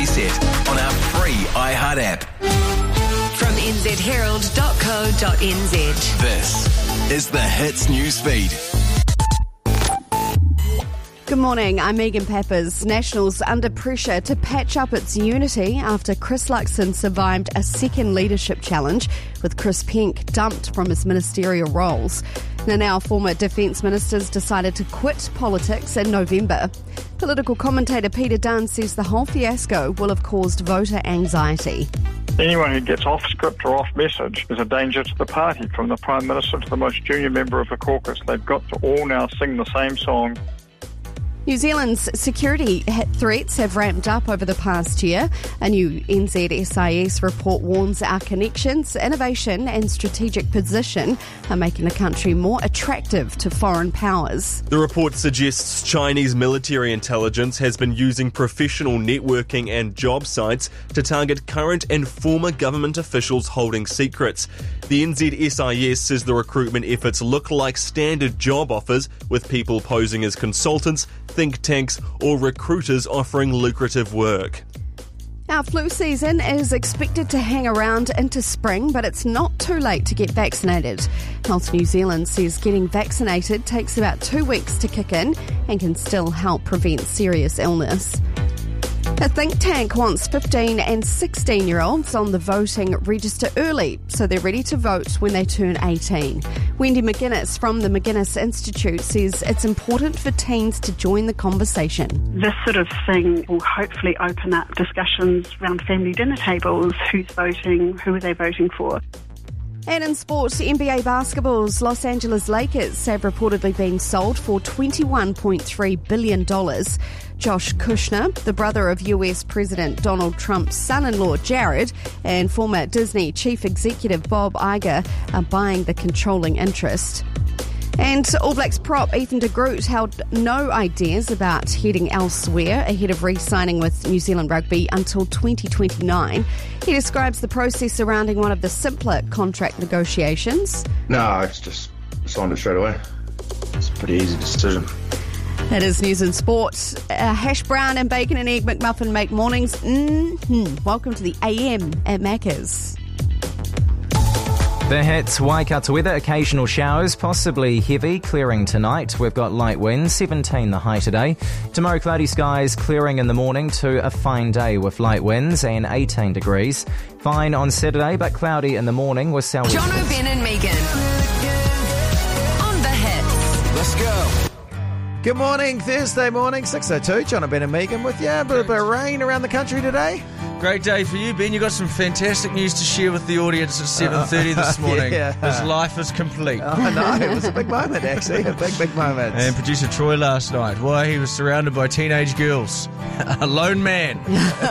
Reset on our free iHeart app. From nzherald.co.nz. This is the Hits News Feed. Good morning, I'm Megan Peppers. Nationals under pressure to patch up its unity after Chris Luxon survived a second leadership challenge with Chris Penk dumped from his ministerial roles. Now former Defence Ministers decided to quit politics in November. Political commentator Peter Dunn says the whole fiasco will have caused voter anxiety. Anyone who gets off script or off message is a danger to the party, from the Prime Minister to the most junior member of the caucus. They've got to all now sing the same song. New Zealand's security threats have ramped up over the past year. A new NZSIS report warns our connections, innovation and strategic position are making the country more attractive to foreign powers. The report suggests Chinese military intelligence has been using professional networking and job sites to target current and former government officials holding secrets. The NZSIS says the recruitment efforts look like standard job offers, with people posing as consultants, think tanks or recruiters offering lucrative work. Our flu season is expected to hang around into spring, but it's not too late to get vaccinated. Health New Zealand says getting vaccinated takes about 2 weeks to kick in and can still help prevent serious illness. A think tank wants 15 and 16-year-olds on the voting register early so they're ready to vote when they turn 18. Wendy McGuinness from the McGuinness Institute says it's important for teens to join the conversation. This sort of thing will hopefully open up discussions around family dinner tables. Who's voting? Who are they voting for? And in sport, NBA basketball's Los Angeles Lakers have reportedly been sold for $21.3 billion. Josh Kushner, the brother of US President Donald Trump's son-in-law Jared, and former Disney chief executive Bob Iger are buying the controlling interest. And All Blacks prop Ethan de Groot held no ideas about heading elsewhere ahead of re-signing with New Zealand Rugby until 2029. He describes the process surrounding one of the simpler contract negotiations. No, it's just signed it straight away. It's a pretty easy decision. That is news and sport. Hash brown and bacon and egg McMuffin make mornings. Welcome to the AM at Macca's. The hits, Waikato weather, occasional showers, possibly heavy, clearing tonight. We've got light winds, 17 the high today. Tomorrow, cloudy skies, clearing in the morning to a fine day with light winds and 18 degrees. Fine on Saturday, but cloudy in the morning with southwest. John O'Ben and Megan on the hits. Let's go. Good morning, Thursday morning, 6:02. John O'Ben and Megan with you. A bit of rain around the country today. Great day for you, Ben. You got some fantastic news to share with the audience at 7:30 this morning. Yeah. His life is complete. I know, it was a big moment, actually. A big moment. And producer Troy last night, why he was surrounded by teenage girls. A lone man.